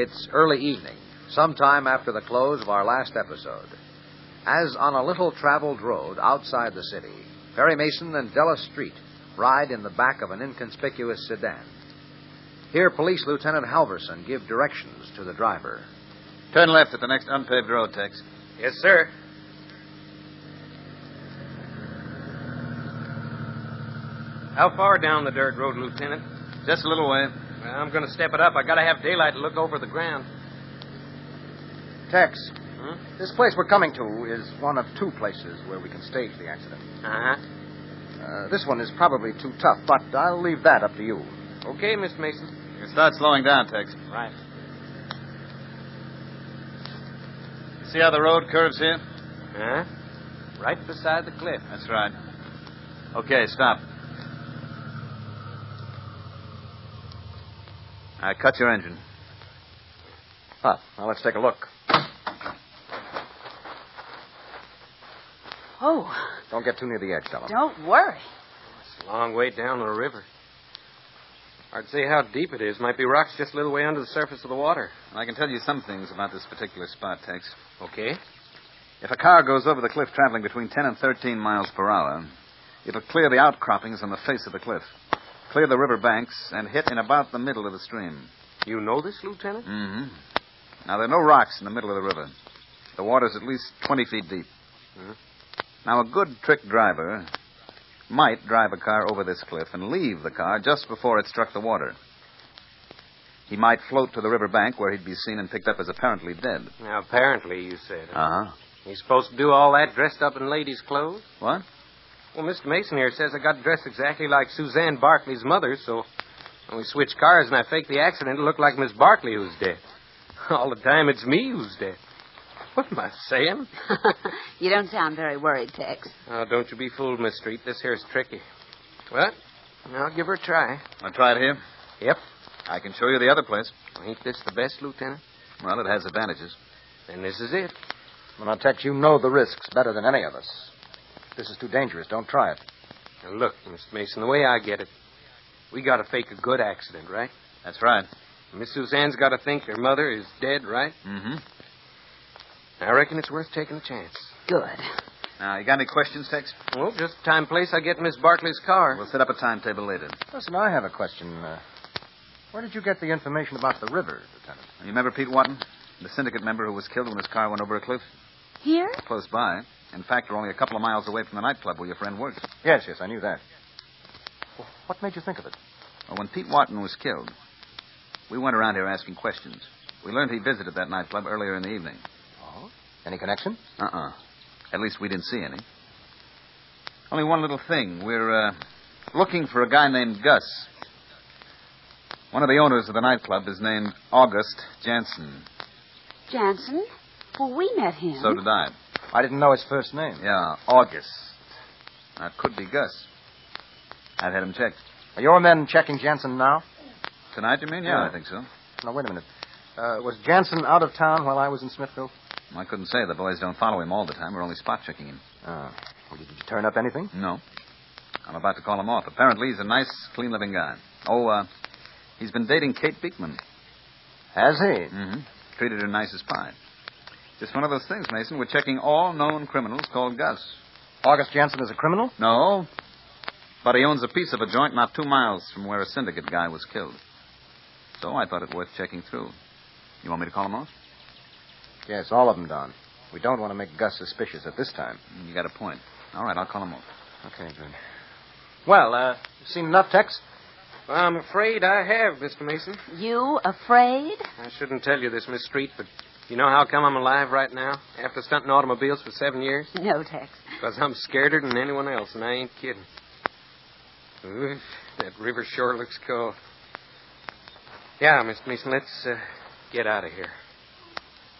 It's early evening, sometime after the close of our last episode. As on a little traveled road outside the city, Perry Mason and Della Street ride in the back of an inconspicuous sedan. Here, Police Lieutenant Halverson give directions to the driver. Turn left at the next unpaved road, Tex. Yes, sir. How far down the dirt road, Lieutenant? Just a little way. Well, I'm going to step it up. I got to have daylight to look over the ground. Tex, this place we're coming to is one of two places where we can stage the accident. This one is probably too tough, but I'll leave that up to you. Okay, Mr. Mason. You start slowing down, Tex. Right. You see how the road curves here? Right beside the cliff. That's right. Okay, stop. All right, cut your engine. Now let's take a look. Oh. Don't get too near the edge, Della. Don't worry. It's a long way down the river. Hard to say how deep it is. Might be rocks just a little way under the surface of the water. I can tell you some things about this particular spot, Tex. Okay. If a car goes over the cliff traveling between 10 and 13 miles per hour, it'll clear the outcroppings on the face of the cliff, clear the river banks, and hit in about the middle of the stream. You know this, Lieutenant? Mm-hmm. Now, there are no rocks in the middle of the river. The water's at least 20 feet deep. Now, a good trick driver might drive a car over this cliff and leave the car just before it struck the water. He might float to the river bank where he'd be seen and picked up as apparently dead. Now, apparently, you said. Uh-huh. He's supposed to do all that dressed up in ladies' clothes? What? Well, Mr. Mason here says I got dressed exactly like Suzanne Barkley's mother, so when we switched cars and I faked the accident, it looked like Miss Barkley who's dead. All the time, it's me who's dead. What am I saying? You don't sound very worried, Tex. Oh, don't you be fooled, Miss Street. This here's tricky. Well, I'll give her a try. Want to try it here? Yep. I can show you the other place. Ain't this the best, Lieutenant? Well, it has advantages. Then this is it. Well, now, Tex, you know the risks better than any of us. This is too dangerous. Don't try it. Now, look, Mr. Mason, the way I get it, we got to fake a good accident, right? That's right. Miss Suzanne's got to think her mother is dead, right? Mm-hmm. I reckon it's worth taking a chance. Good. Now, you got any questions, Tex? Well, just time, place I get Miss Barkley's car. We'll set up a timetable later. Listen, I have a question. Where did you get the information about the river, Lieutenant? You remember Pete Watton, the syndicate member who was killed when his car went over a cliff? Here? Close by. In fact, we're only a couple of miles away from the nightclub where your friend works. Yes, I knew that. Well, what made you think of it? Well, when Pete Watton was killed, we went around here asking questions. We learned he visited that nightclub earlier in the evening. Oh? Any connection? At least we didn't see any. Only one little thing. We're looking for a guy named Gus. One of the owners of the nightclub is named August Jansen. Jansen? Well, we met him. So did I. I didn't know his first name. Yeah, August. That could be Gus. I've had him checked. Are your men checking Jansen now? Tonight, you mean? Yeah, I think so. Now, wait a minute. Was Jansen out of town while I was in Smithville? I couldn't say. The boys don't follow him all the time. We're only spot checking him. Well, did you turn up anything? No. I'm about to call him off. Apparently, he's a nice, clean-living guy. He's been dating Kate Beekman. Has he? Mm-hmm. Treated her nice as pie. Just one of those things, Mason. We're checking all known criminals called Gus. August Jansen is a criminal? No. But he owns a piece of a joint not 2 miles from where a syndicate guy was killed. So I thought it worth checking through. You want me to call him off? Yes, all of them, Don. We don't want to make Gus suspicious at this time. You got a point. All right, I'll call him off. Okay, good. Well, seen enough, Tex? Well, I'm afraid I have, Mr. Mason. You afraid? I shouldn't tell you this, Miss Street, but you know how come I'm alive right now after stunting automobiles for 7 years? No, Tex. Because I'm scareder than anyone else, and I ain't kidding. Ooh, that river sure looks cold. Yeah, Mr. Mason, let's get out of here.